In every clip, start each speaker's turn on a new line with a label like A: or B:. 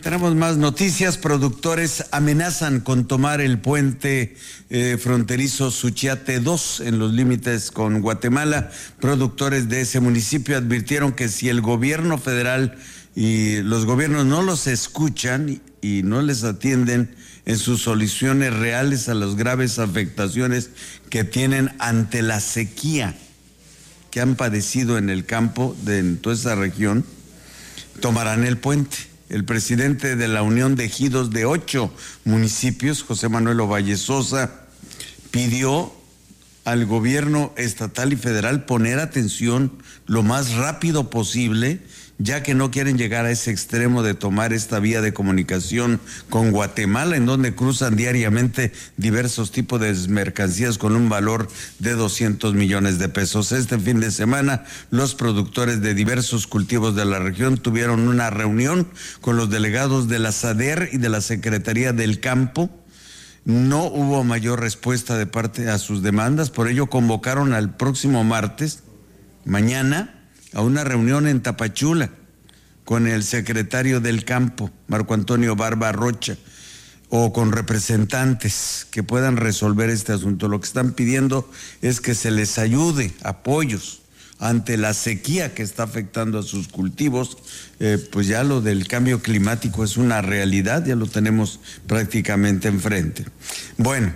A: tenemos más noticias. Productores amenazan con tomar el puente fronterizo Suchiate 2 en los límites con Guatemala. Productores de ese municipio advirtieron que si el gobierno federal y los gobiernos no los escuchan y no les atienden en sus soluciones reales a las graves afectaciones que tienen ante la sequía que han padecido en el campo en toda esa región, tomarán el puente. El presidente de la Unión de Ejidos de 8 municipios, José Manuel Ovalle Sosa, pidió al gobierno estatal y federal poner atención lo más rápido posible, ya que no quieren llegar a ese extremo de tomar esta vía de comunicación con Guatemala, en donde cruzan diariamente diversos tipos de mercancías con un valor de 200 millones de pesos. Este fin de semana, los productores de diversos cultivos de la región tuvieron una reunión con los delegados de la SADER y de la Secretaría del Campo. No hubo mayor respuesta de parte a sus demandas, por ello convocaron al próximo martes, mañana, a una reunión en Tapachula con el secretario del Campo, Marco Antonio Barba Rocha, o con representantes que puedan resolver este asunto. Lo que están pidiendo es que se les ayude, apoyos ante la sequía que está afectando a sus cultivos. Pues ya lo del cambio climático es una realidad, ya lo tenemos prácticamente enfrente. Bueno,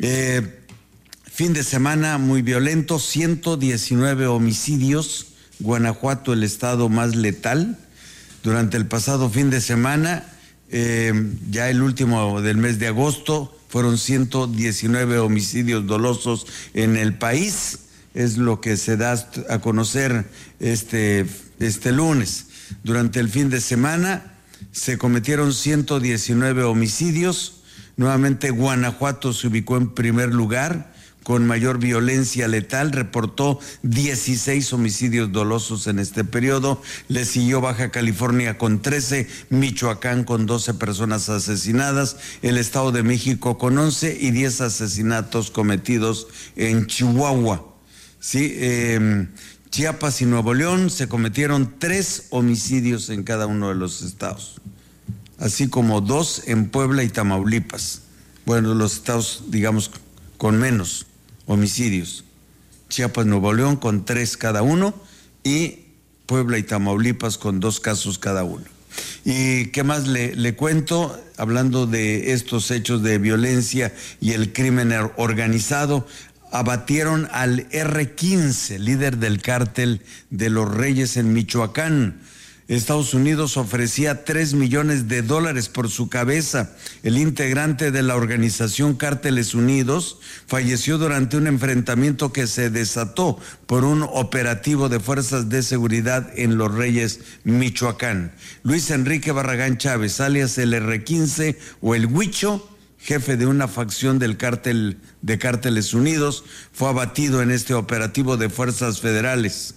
A: fin de semana muy violento, 119 homicidios. Guanajuato, el estado más letal. Durante el pasado fin de semana, ya el último del mes de agosto, fueron 119 homicidios dolosos en el país. Es lo que se da a conocer este lunes. Durante el fin de semana se cometieron 119 homicidios. Nuevamente Guanajuato se ubicó en primer lugar con mayor violencia letal, reportó 16 homicidios dolosos en este periodo. Le siguió Baja California con 13, Michoacán con 12 personas asesinadas, el Estado de México con 11 y 10 asesinatos cometidos en Chihuahua. Sí, Chiapas y Nuevo León se cometieron 3 homicidios en cada uno de los estados, así como 2 en Puebla y Tamaulipas. Bueno, los estados, digamos, con menos homicidios. Chiapas, Nuevo León con 3 cada uno y Puebla y Tamaulipas con 2 casos cada uno. ¿Y qué más le cuento? Hablando de estos hechos de violencia y el crimen organizado, abatieron al R15, líder del cártel de los Reyes en Michoacán. Estados Unidos ofrecía $3 millones por su cabeza. El integrante de la organización Cárteles Unidos falleció durante un enfrentamiento que se desató por un operativo de fuerzas de seguridad en Los Reyes, Michoacán. Luis Enrique Barragán Chávez, alias el R15 o el Huicho, jefe de una facción del cártel de Cárteles Unidos, fue abatido en este operativo de fuerzas federales.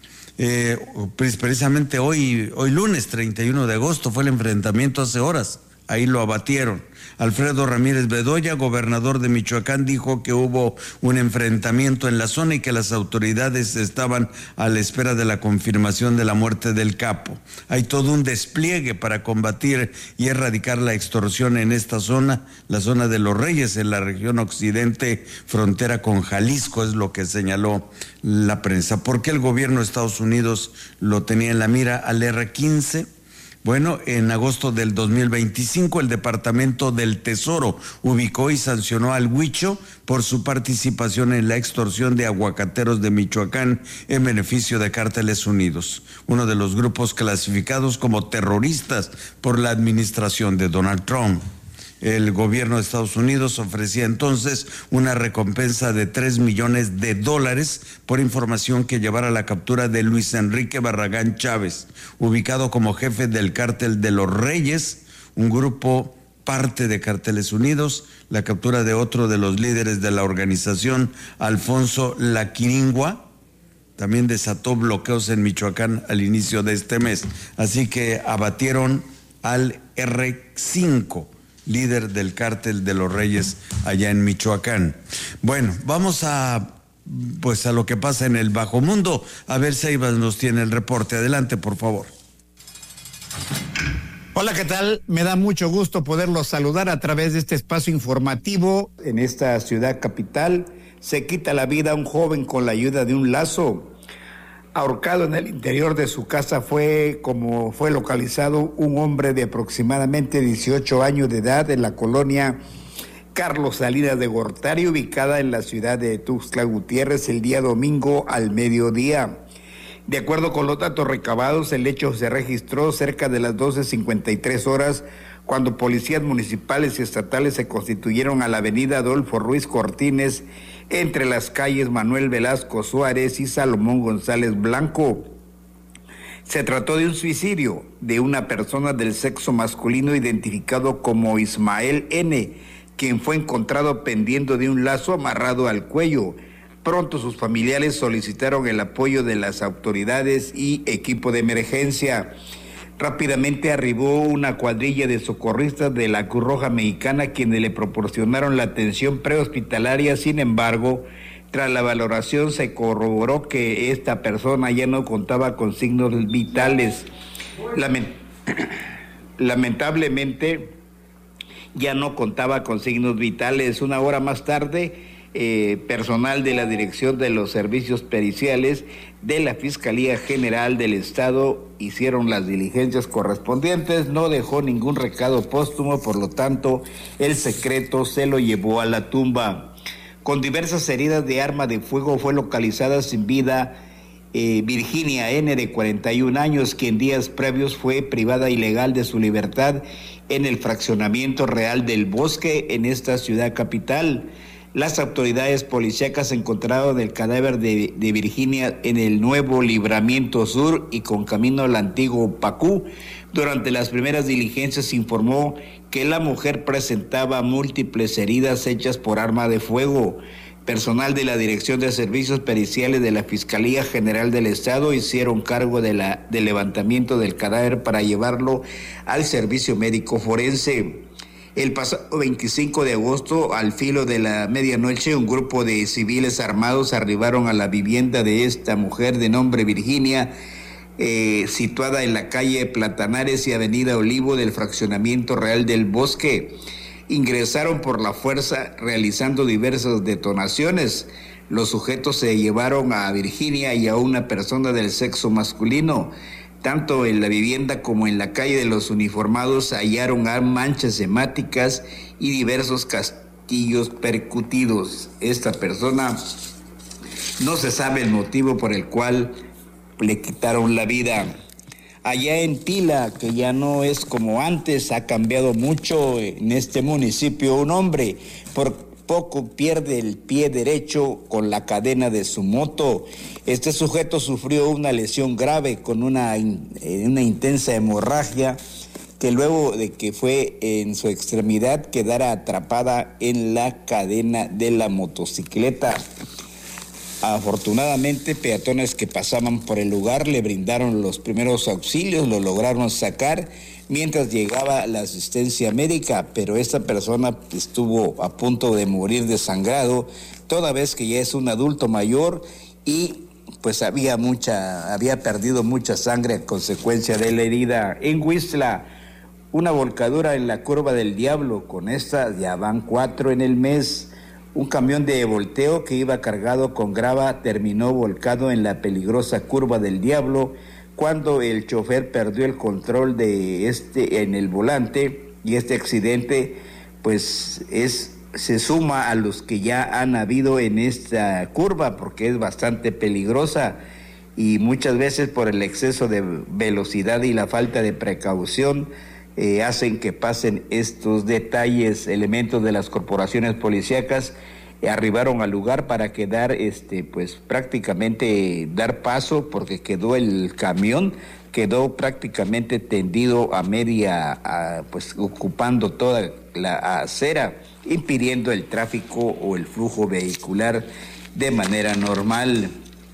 A: Precisamente hoy lunes 31 de agosto fue el enfrentamiento, hace horas, ahí lo abatieron. Alfredo Ramírez Bedoya, gobernador de Michoacán, dijo que hubo un enfrentamiento en la zona y que las autoridades estaban a la espera de la confirmación de la muerte del capo. Hay todo un despliegue para combatir y erradicar la extorsión en esta zona, la zona de Los Reyes, en la región occidente, frontera con Jalisco, es lo que señaló la prensa. ¿Por qué el gobierno de Estados Unidos lo tenía en la mira al R15? Bueno, en agosto del 2025 el Departamento del Tesoro ubicó y sancionó al Huicho por su participación en la extorsión de aguacateros de Michoacán en beneficio de Cárteles Unidos, uno de los grupos clasificados como terroristas por la administración de Donald Trump. El gobierno de Estados Unidos ofrecía entonces una recompensa de $3 millones por información que llevara a la captura de Luis Enrique Barragán Chávez, ubicado como jefe del cártel de Los Reyes, un grupo parte de Cárteles Unidos, la captura de otro de los líderes de la organización, Alfonso Laquiringua, también desató bloqueos en Michoacán al inicio de este mes. Así que abatieron al R5, líder del cártel de Los Reyes allá en Michoacán. Bueno, vamos a lo que pasa en el bajo mundo. A ver, Seibas nos tiene el reporte. Adelante, por favor.
B: Hola, ¿qué tal? Me da mucho gusto poderlos saludar a través de este espacio informativo. En esta ciudad capital se quita la vida a un joven con la ayuda de un lazo. Ahorcado en el interior de su casa fue localizado un hombre de aproximadamente 18 años de edad en la colonia Carlos Salinas de Gortari, ubicada en la ciudad de Tuxtla Gutiérrez, el día domingo al mediodía. De acuerdo con los datos recabados, el hecho se registró cerca de las 12:53 horas, cuando policías municipales y estatales se constituyeron a la avenida Adolfo Ruiz Cortines, entre las calles Manuel Velasco Suárez y Salomón González Blanco. Se trató de un suicidio de una persona del sexo masculino identificado como Ismael N., quien fue encontrado pendiendo de un lazo amarrado al cuello. Pronto sus familiares solicitaron el apoyo de las autoridades y equipo de emergencia. Rápidamente arribó una cuadrilla de socorristas de la Cruz Roja Mexicana, quienes le proporcionaron la atención prehospitalaria. Sin embargo, tras la valoración se corroboró que esta persona ya no contaba con signos vitales. Lamentablemente, ya no contaba con signos vitales. Una hora más tarde, personal de la Dirección de los Servicios Periciales de la Fiscalía General del Estado hicieron las diligencias correspondientes. No dejó ningún recado póstumo, por lo tanto, el secreto se lo llevó a la tumba. Con diversas heridas de arma de fuego fue localizada sin vida Virginia N., de 41 años, quien días previos fue privada ilegal de su libertad en el fraccionamiento Real del Bosque, en esta ciudad capital. Las autoridades policíacas encontraron el cadáver de Virginia en el Nuevo Libramiento Sur y con camino al antiguo Pacú. Durante las primeras diligencias se informó que la mujer presentaba múltiples heridas hechas por arma de fuego. Personal de la Dirección de Servicios Periciales de la Fiscalía General del Estado hicieron cargo del levantamiento del cadáver para llevarlo al servicio médico forense. El pasado 25 de agosto, al filo de la medianoche, un grupo de civiles armados arribaron a la vivienda de esta mujer de nombre Virginia, situada en la calle Platanares y avenida Olivo del fraccionamiento Real del Bosque. Ingresaron por la fuerza realizando diversas detonaciones. Los sujetos se llevaron a Virginia y a una persona del sexo masculino. Tanto en la vivienda como en la calle de los uniformados hallaron manchas hemáticas y diversos casquillos percutidos. Esta persona, no se sabe el motivo por el cual le quitaron la vida. Allá en Tila, que ya no es como antes, ha cambiado mucho en este municipio. Un hombre por poco pierde el pie derecho con la cadena de su moto. Este sujeto sufrió una lesión grave con una intensa hemorragia, que luego de que fue en su extremidad quedara atrapada en la cadena de la motocicleta. Afortunadamente, peatones que pasaban por el lugar le brindaron los primeros auxilios, lo lograron sacar mientras llegaba la asistencia médica, pero esta persona estuvo a punto de morir desangrado, toda vez que ya es un adulto mayor y pues había perdido mucha sangre a consecuencia de la herida. En Huixtla, una volcadura en la Curva del Diablo, con esta ya van 4 en el mes. Un camión de volteo que iba cargado con grava terminó volcado en la peligrosa Curva del Diablo cuando el chofer perdió el control en el volante, y este accidente pues se suma a los que ya han habido en esta curva, porque es bastante peligrosa y muchas veces por el exceso de velocidad y la falta de precaución hacen que pasen estos detalles. Elementos de las corporaciones policíacas arribaron al lugar para prácticamente dar paso, porque el camión quedó prácticamente tendido a media, ocupando toda la acera, impidiendo el tráfico o el flujo vehicular de manera normal.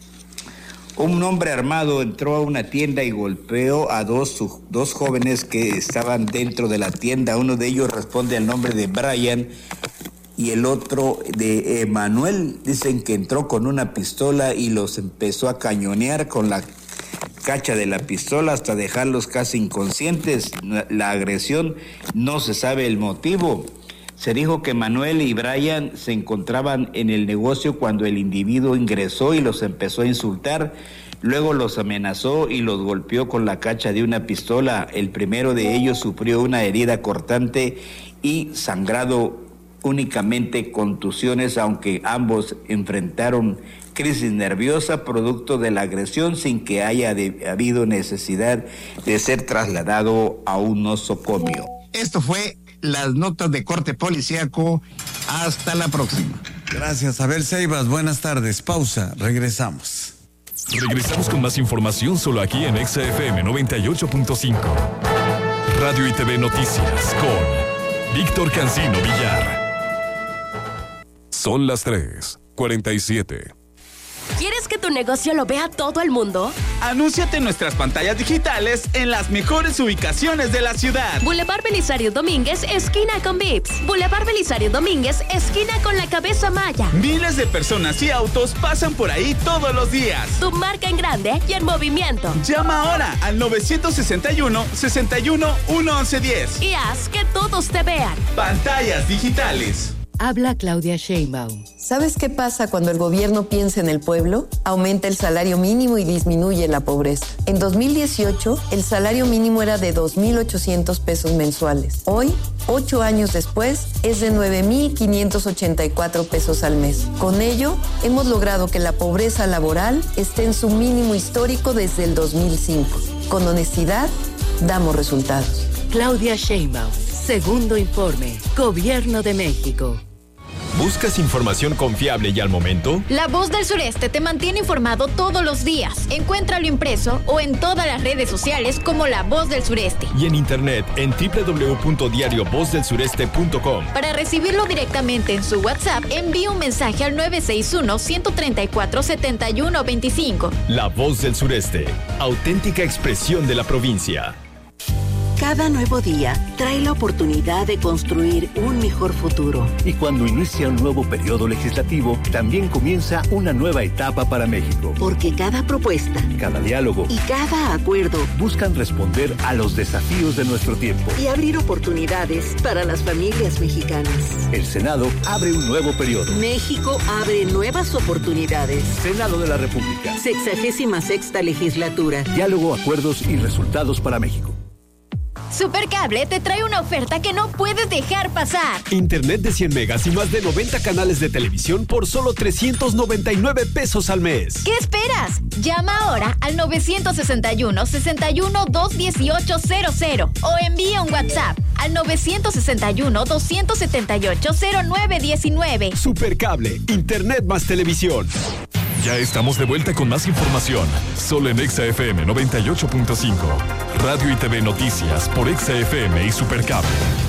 B: Un hombre armado entró a una tienda y golpeó a dos jóvenes que estaban dentro de la tienda. Uno de ellos responde al nombre de Brian y el otro de Emanuel. Dicen que entró con una pistola y los empezó a cañonear con la cacha de la pistola hasta dejarlos casi inconscientes. La agresión no se sabe el motivo. Se dijo que Manuel y Brian se encontraban en el negocio cuando el individuo ingresó y los empezó a insultar. Luego los amenazó y los golpeó con la cacha de una pistola. El primero de ellos sufrió una herida cortante y sangrado, únicamente contusiones, aunque ambos enfrentaron crisis nerviosa producto de la agresión sin que haya habido necesidad de ser trasladado a un nosocomio.
C: Esto fue las notas de corte policíaco. Hasta la próxima.
A: Gracias, Abel Ceibas. Buenas tardes. Pausa. Regresamos.
D: Regresamos con más información solo aquí en XFM 98.5. Radio y TV Noticias con Víctor Cancino Villar. Son las 3:47.
E: ¿Quieres que tu negocio lo vea todo el mundo?
F: Anúnciate en nuestras pantallas digitales en las mejores ubicaciones de la ciudad.
E: Boulevard Belisario Domínguez, esquina con Vips. Boulevard Belisario Domínguez, esquina con la Cabeza Maya.
F: Miles de personas y autos pasan por ahí todos los días.
E: Tu marca en grande y en movimiento.
F: Llama ahora al 961-61-11110.
E: Y haz que todos te vean.
F: Pantallas digitales.
G: Habla Claudia Sheinbaum.
H: ¿Sabes qué pasa cuando el gobierno piensa en el pueblo? Aumenta el salario mínimo y disminuye la pobreza. En 2018, el salario mínimo era de 2,800 pesos mensuales. Hoy, 8 años después, es de 9,584 pesos al mes. Con ello, hemos logrado que la pobreza laboral esté en su mínimo histórico desde el 2005. Con honestidad, damos resultados.
G: Claudia Sheinbaum. Segundo informe. Gobierno de México.
I: ¿Buscas información confiable y al momento?
J: La Voz del Sureste te mantiene informado todos los días. Encuéntralo impreso o en todas las redes sociales como La Voz del Sureste.
I: Y en internet en www.diariovozdelsureste.com.
J: Para recibirlo directamente en su WhatsApp, envíe un mensaje al 961-134-7125.
I: La Voz del Sureste. Auténtica expresión de la provincia.
G: Cada nuevo día trae la oportunidad de construir un mejor futuro.
K: Y cuando inicia un nuevo periodo legislativo, también comienza una nueva etapa para México.
G: Porque cada propuesta,
K: cada diálogo
G: y cada acuerdo
K: buscan responder a los desafíos de nuestro tiempo
G: y abrir oportunidades para las familias mexicanas.
K: El Senado abre un nuevo periodo.
G: México abre nuevas oportunidades.
K: Senado de la República.
G: 66ª legislatura.
K: Diálogo, acuerdos y resultados para México.
J: Supercable te trae una oferta que no puedes dejar pasar.
I: Internet de 100 megas y más de 90 canales de televisión por solo 399 pesos al mes.
J: ¿Qué esperas? Llama ahora al 961-61-21800 o envía un WhatsApp al 961-278-0919.
I: Supercable, Internet más televisión.
D: Ya estamos de vuelta con más información, solo en XFM 98.5. Radio y TV Noticias por XFM y Supercable.